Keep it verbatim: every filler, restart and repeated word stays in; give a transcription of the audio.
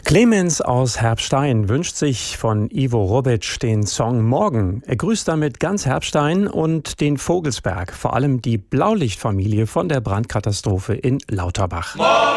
Clemens aus Herbstein wünscht sich von Ivo Robic den Song Morgen. Er grüßt damit ganz Herbstein und den Vogelsberg, vor allem die Blaulichtfamilie von der Brandkatastrophe in Lauterbach. Morgen.